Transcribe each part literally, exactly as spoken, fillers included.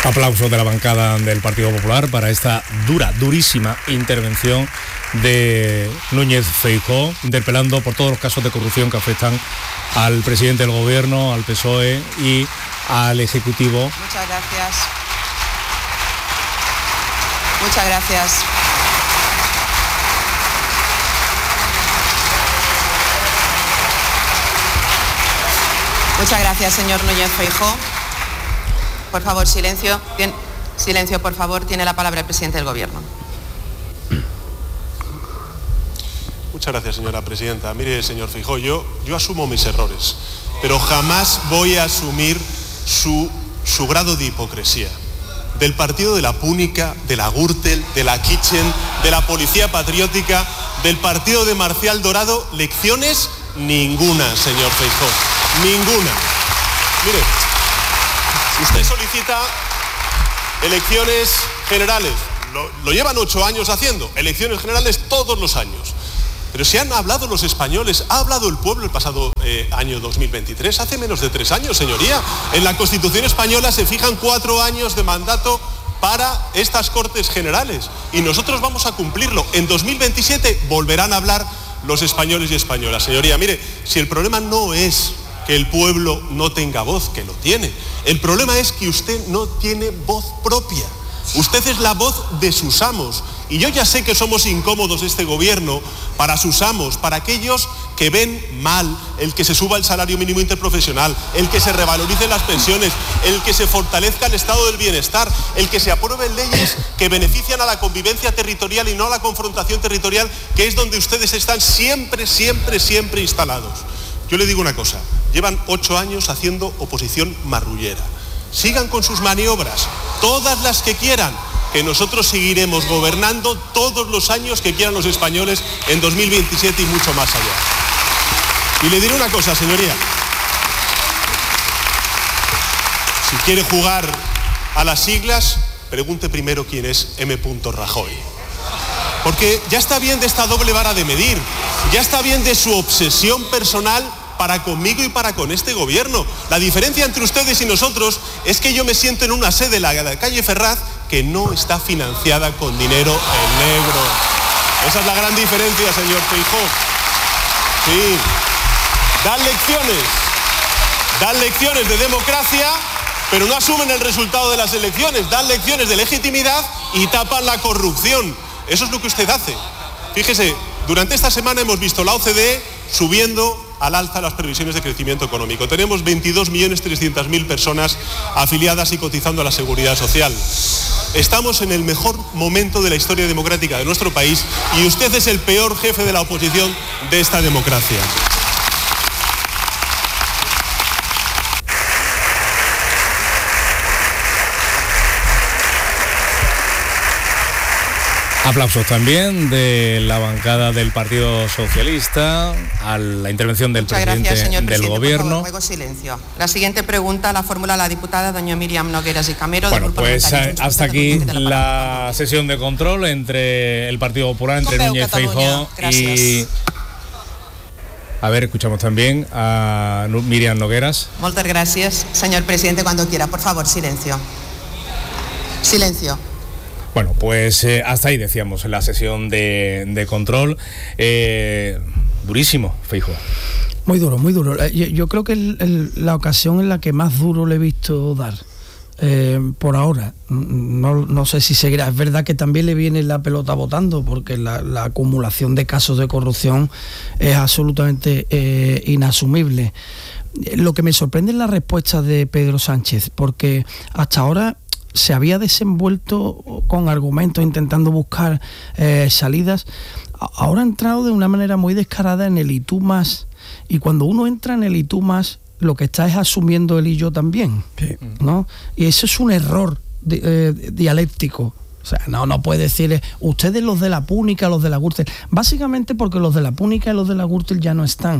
Aplausos de la bancada del Partido Popular para esta dura, durísima intervención de Núñez Feijóo, interpelando por todos los casos de corrupción que afectan al presidente del Gobierno, al P S O E y al Ejecutivo. Muchas gracias. Muchas gracias. Muchas gracias, señor Núñez Feijóo. Por favor, silencio. Bien, silencio, por favor. Tiene la palabra el presidente del Gobierno. Muchas gracias, señora presidenta. Mire, señor Feijóo, yo, yo asumo mis errores, pero jamás voy a asumir su, su grado de hipocresía. Del partido de la Púnica, de la Gürtel, de la Kitchen, de la Policía Patriótica, del partido de Marcial Dorado, lecciones ninguna, señor Feijóo, ninguna. Mire, usted solicita elecciones generales, lo, lo llevan ocho años haciendo, elecciones generales todos los años. Pero si han hablado los españoles, ha hablado el pueblo el pasado eh, año dos mil veintitrés, hace menos de tres años, señoría. En la Constitución española se fijan cuatro años de mandato para estas Cortes Generales y nosotros vamos a cumplirlo. En dos mil veintisiete volverán a hablar los españoles y españolas. Señoría, mire, si el problema no es que el pueblo no tenga voz, que lo tiene, el problema es que usted no tiene voz propia. Usted es la voz de sus amos. Y yo ya sé que somos incómodos este gobierno para sus amos, para aquellos que ven mal el que se suba el salario mínimo interprofesional, el que se revaloricen las pensiones, el que se fortalezca el estado del bienestar, el que se aprueben leyes que benefician a la convivencia territorial y no a la confrontación territorial, que es donde ustedes están siempre, siempre, siempre instalados. Yo le digo una cosa, llevan ocho años haciendo oposición marrullera. Sigan con sus maniobras, todas las que quieran, que nosotros seguiremos gobernando todos los años que quieran los españoles en dos mil veintisiete y mucho más allá. Y le diré una cosa, señoría. Si quiere jugar a las siglas, pregunte primero quién es M. Rajoy. Porque ya está bien de esta doble vara de medir, ya está bien de su obsesión personal para conmigo y para con este gobierno. La diferencia entre ustedes y nosotros es que yo me siento en una sede, la de la calle Ferraz, que no está financiada con dinero en negro. Esa es la gran diferencia, señor Feijóo. Sí. Dan lecciones, dan lecciones de democracia, pero no asumen el resultado de las elecciones. Dan lecciones de legitimidad y tapan la corrupción. Eso es lo que usted hace. Fíjese, durante esta semana hemos visto la O C D E subiendo al alza las previsiones de crecimiento económico. Tenemos veintidós millones trescientas mil personas afiliadas y cotizando a la Seguridad Social. Estamos en el mejor momento de la historia democrática de nuestro país y usted es el peor jefe de la oposición de esta democracia. Aplausos también de la bancada del Partido Socialista a la intervención del Muchas presidente, gracias, señor del presidente. Gobierno. Por favor, ruego silencio. La siguiente pregunta la formula la diputada doña Miriam Nogueras y Camero. Bueno, pues hasta aquí la sesión de control entre el Partido Popular, entre Núñez Feijóo y... A ver, escuchamos también a Miriam Nogueras. Muchas gracias, señor presidente, cuando quiera. Por favor, silencio. Silencio. Bueno, pues eh, hasta ahí decíamos la sesión de, de control. Eh, durísimo, Feijóo. Muy duro, muy duro. Yo, yo creo que es el, la ocasión en la que más duro le he visto dar. Eh, por ahora, no, no sé si seguirá. Es verdad que también le viene la pelota botando, porque la, la acumulación de casos de corrupción es absolutamente eh, inasumible. Lo que me sorprende es la respuesta de Pedro Sánchez, porque hasta ahora se había desenvuelto con argumentos, intentando buscar eh, salidas. Ahora ha entrado de una manera muy descarada en el y tú más, y cuando uno entra en el y tú más, lo que está es asumiendo él y yo también, sí, ¿no? Y eso es un error di, eh, dialéctico. O sea, no, no puede decir ustedes los de la Púnica, los de la Gürtel, básicamente porque los de la Púnica y los de la Gürtel ya no están. O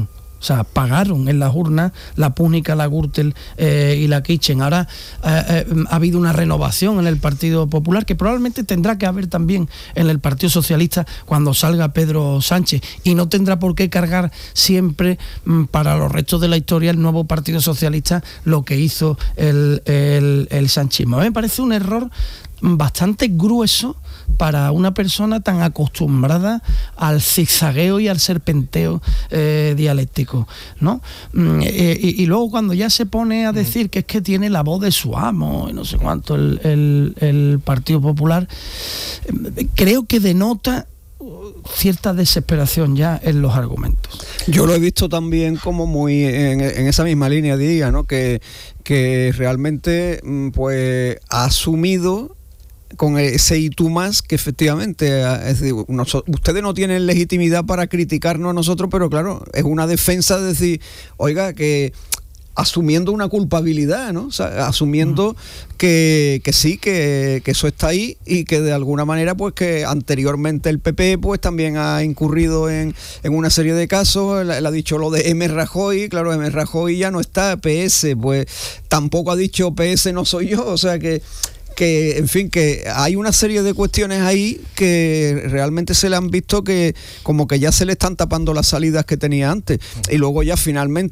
O sea, pagaron en las urnas la Púnica, la Gürtel eh, y la Kitchen. Ahora eh, eh, ha habido una renovación en el Partido Popular que probablemente tendrá que haber también en el Partido Socialista cuando salga Pedro Sánchez, y no tendrá por qué cargar siempre mm, para los restos de la historia el nuevo Partido Socialista lo que hizo el, el, el sanchismo. A mí me parece un error bastante grueso para una persona tan acostumbrada al zigzagueo y al serpenteo eh, dialéctico, ¿no? Mm, eh, y, y luego cuando ya se pone a decir que es que tiene la voz de su amo y no sé cuánto el, el, el Partido Popular, eh, creo que denota cierta desesperación ya en los argumentos. Yo lo he visto también como muy en, en esa misma línea, diría, ¿no? Que, que realmente pues ha asumido con ese y tú más que efectivamente, es decir, ustedes no tienen legitimidad para criticarnos a nosotros, pero claro, es una defensa de decir, oiga, que asumiendo una culpabilidad, ¿no? O sea, asumiendo uh-huh. que, que sí, que, que eso está ahí y que de alguna manera, pues que anteriormente el P P pues también ha incurrido en, en una serie de casos. Él, él ha dicho lo de M. Rajoy, claro, M. Rajoy ya no está, P S, pues tampoco ha dicho P S no soy yo, o sea que que, en fin, que hay una serie de cuestiones ahí que realmente se le han visto que como que ya se le están tapando las salidas que tenía antes. Y luego ya finalmente